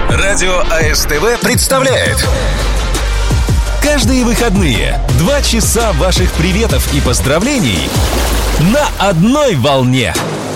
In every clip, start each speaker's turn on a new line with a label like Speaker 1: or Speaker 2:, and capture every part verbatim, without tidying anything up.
Speaker 1: Радио АСТВ представляет каждые выходные два часа ваших приветов и поздравлений на одной волне.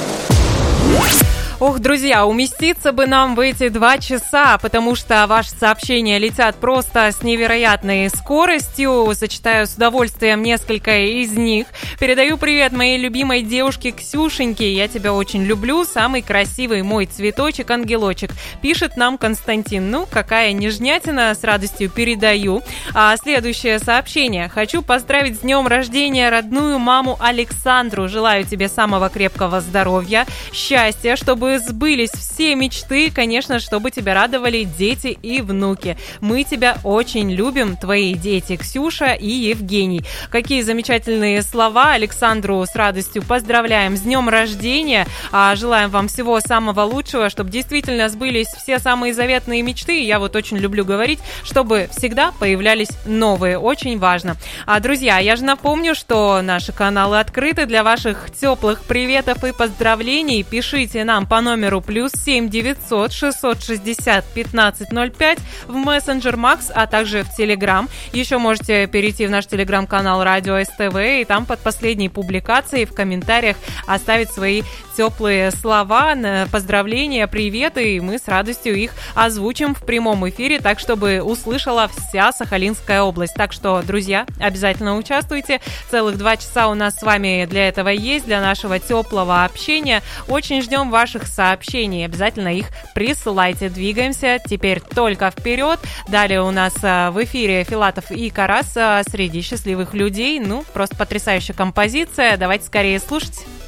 Speaker 2: Ох, друзья, уместиться бы нам в эти два часа, потому что ваши сообщения летят просто с невероятной скоростью. Зачитаю с удовольствием несколько из них. Передаю привет моей любимой девушке Ксюшеньке. Я тебя очень люблю. Самый красивый мой цветочек-ангелочек. Пишет нам Константин. Ну, какая нежнятина, с радостью передаю. А следующее сообщение. Хочу поздравить с днем рождения родную маму Александру. Желаю тебе самого крепкого здоровья, счастья, чтобы сбылись все мечты, конечно, чтобы тебя радовали дети и внуки. Мы тебя очень любим, твои дети Ксюша и Евгений. Какие замечательные слова. Александру с радостью поздравляем с днем рождения. Желаем вам всего самого лучшего, чтобы действительно сбылись все самые заветные мечты. Я вот очень люблю говорить, чтобы всегда появлялись новые. Очень важно. А, друзья, я же напомню, что наши каналы открыты для ваших теплых приветов и поздравлений. Пишите нам по номеру плюс семь девятьсот шестьсот шестьдесят пятнадцать ноль пять в мессенджер Макс, а также в Телеграм. Еще можете перейти в наш Телеграм-канал Радио СТВ и там под последней публикацией в комментариях оставить свои теплые слова, поздравления, приветы, и мы с радостью их озвучим в прямом эфире, так чтобы услышала вся Сахалинская область. Так что, друзья, обязательно участвуйте. Целых два часа у нас с вами для этого есть, для нашего теплого общения. Очень ждем ваших сообщений. Обязательно их присылайте. Двигаемся теперь только вперед. Далее у нас в эфире Филатов и Карас среди счастливых людей. Ну, просто потрясающая композиция. Давайте скорее слушать.